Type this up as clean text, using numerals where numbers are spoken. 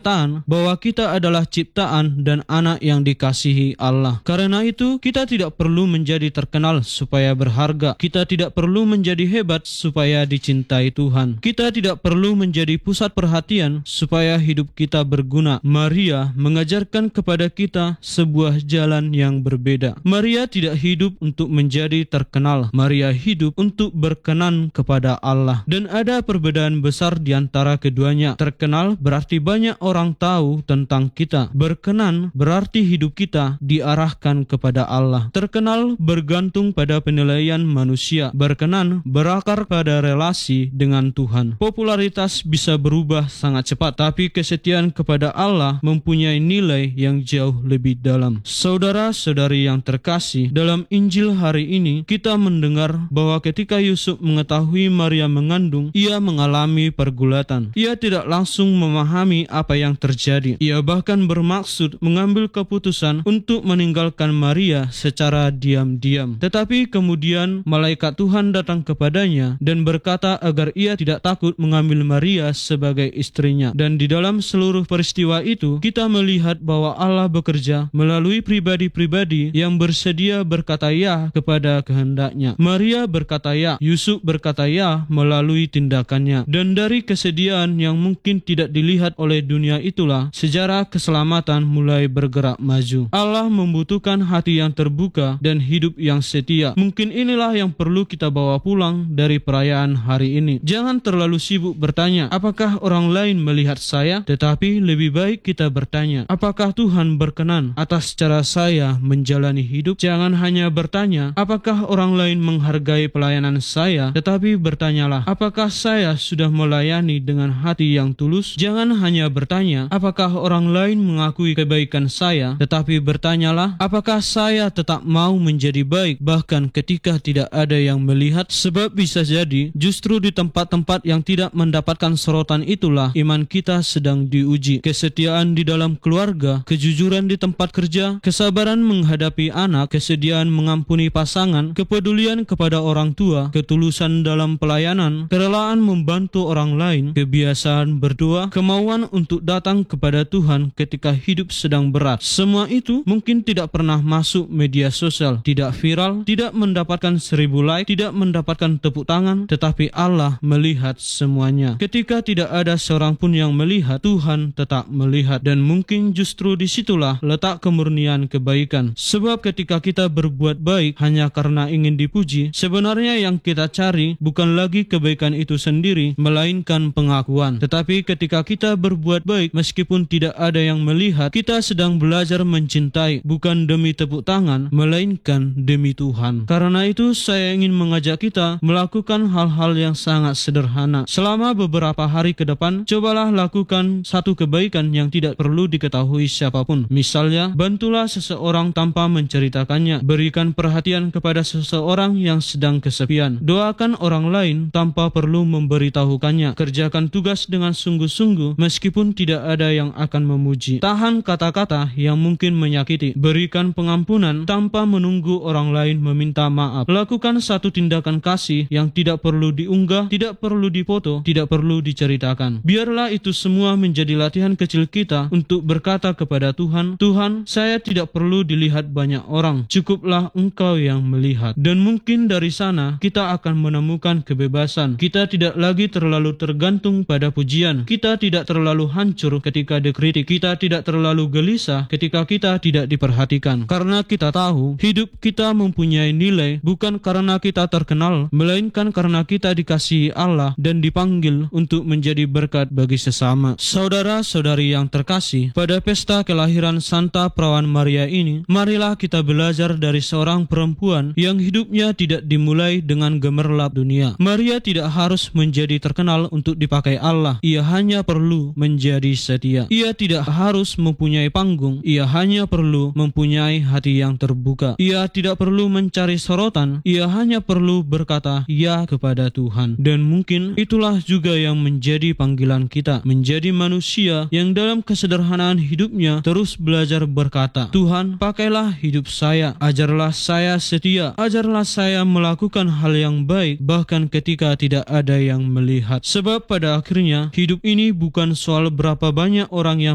kenyataan bahwa kita adalah ciptaan dan anak yang dikasihi Allah. Karena itu, kita tidak perlu menjadi terkenal supaya berharga. Kita tidak perlu menjadi hebat supaya dicintai Tuhan. Kita tidak perlu menjadi pusat perhatian supaya hidup kita berguna. Maria mengajarkan kepada kita sebuah jalan yang berbeda. Maria tidak hidup untuk menjadi terkenal. Maria hidup untuk berkenan kepada Allah. Dan ada perbedaan besar di antara keduanya. Terkenal berarti banyak orang tahu tentang kita. Berkenan berarti hidup kita diarahkan kepada Allah. Terkenal bergantung pada penilaian manusia. Berkenan berakar pada relasi dengan Tuhan. Popularitas bisa berubah sangat cepat, tapi kesetiaan kepada Allah mempunyai nilai yang jauh lebih dalam. Saudara-saudari yang terkasih, dalam Injil hari ini kita mendengar bahwa ketika Yusuf mengetahui Maria mengandung, ia mengalami pergulatan. Ia tidak langsung memahami apa yang terjadi. Ia bahkan bermaksud mengambil keputusan untuk meninggalkan Maria secara diam-diam. Tetapi kemudian malaikat Tuhan datang kepadanya dan berkata agar ia tidak takut mengambil Maria sebagai istrinya. Dan di dalam seluruh peristiwa itu, kita melihat bahwa Allah bekerja melalui pribadi-pribadi yang bersedia berkata ya kepada kehendaknya. Maria berkata ya, Yusuf berkata ya melalui tindakannya. Dan dari kesediaan yang mungkin tidak dilihat oleh dunia itulah, sejarah keselamatan mulai bergerak maju. Allah membutuhkan hati yang terbuka dan hidup yang setia. Mungkin inilah yang perlu kita bawa pulang dari perayaan hari ini. Jangan terlalu sibuk bertanya, apakah orang lain melihat saya? Tetapi lebih baik kita bertanya, apakah Tuhan berkenan atas cara saya menjalani hidup? Jangan hanya bertanya, apakah orang lain menghargai pelayanan saya? Tetapi bertanyalah, apakah saya sudah melayani dengan hati yang tulus? Jangan hanya bertanya, apakah orang lain mengakui kebaikan saya? Tetapi bertanyalah, apakah saya tetap mau menjadi baik bahkan ketika tidak ada yang melihat? Sebab bisa jadi justru di tempat-tempat yang tidak mendapatkan sorotan itulah iman kita sedang diuji. Kesetiaan di dalam keluarga, kejujuran di tempat kerja, kesabaran menghadapi anak, kesediaan mengampuni pasangan, kepedulian kepada orang tua, ketulusan dalam pelayanan, kerelaan membantu orang lain, kebiasaan berdoa, kemauan untuk datang kepada Tuhan ketika hidup sedang berat. Semua itu mungkin tidak pernah masuk media sosial, tidak viral, tidak mendapatkan 1000 like, tidak mendapatkan tepuk tangan, tetapi Allah melihat semuanya. Ketika tidak ada seorang pun yang melihat, Tuhan tetap melihat. Dan mungkin justru disitulah letak kemurnian kebaikan. Sebab ketika kita berbuat baik hanya karena ingin dipuji, sebenarnya yang kita cari bukan lagi kebaikan itu sendiri, melainkan pengakuan. Tetapi ketika kita berbuat baik meskipun tidak ada yang melihat, kita sedang belajar mencintai, bukan demi tepuk tangan, melainkan demi Tuhan. Karena itu saya ingin mengajak kita melakukan hal-hal yang sangat sederhana. Selama beberapa hari ke depan, cobalah lakukan satu kebaikan yang tidak perlu diketahui siapapun. Misalnya, bantulah seseorang tanpa menceritakannya. Berikan perhatian kepada seseorang yang sedang kesepian. Doakan orang lain tanpa perlu memberitahukannya. Kerjakan tugas dengan sungguh-sungguh meskipun tidak ada yang akan memuji. Tahan kata-kata yang mungkin menyakiti. Berikan pengampunan tanpa menunggu orang lain meminta maaf. Lakukan satu tindakan kasih yang tidak perlu diunggah, tidak perlu dipoto, tidak perlu diceritakan. Biarlah itu semua menjadi latihan kecil kita untuk berkata kepada Tuhan, Tuhan, saya tidak perlu dilihat banyak orang, cukuplah Engkau yang melihat. Dan mungkin dari sana kita akan menemukan kebebasan. Kita tidak lagi terlalu tergantung pada pujian. Kita tidak terlalu hancur ketika dikritik. Kita tidak terlalu gelisah ketika kita tidak diperhatikan. Karena kita tahu hidup kita mempunyai nilai bukan karena kita terkenal, melainkan karena kita dikasihi Allah dan dipanggil untuk menjadi berkat bagi sesama. Saudara-saudari yang terkasih, pada pesta kelahiran Santa Perawan Maria ini, marilah kita belajar dari seorang perempuan yang hidupnya tidak dimulai dengan gemerlap dunia. Maria tidak harus menjadi terkenal untuk dipakai Allah. Ia hanya perlu menjadi setia. Ia tidak harus mempunyai panggung. Ia hanya perlu mempunyai hati yang terbuka. Ia tidak perlu mencari sorotan. Ia hanya perlu berkata ya kepada Tuhan. Dan mungkin itulah juga yang menjadi panggilan kita, menjadi manusia yang dalam kesederhanaan hidupnya terus belajar berkata, Tuhan, pakailah hidup saya, ajarlah saya setia, ajarlah saya melakukan hal yang baik bahkan ketika tidak ada yang melihat. Sebab pada akhirnya hidup ini bukan soal berapa banyak orang yang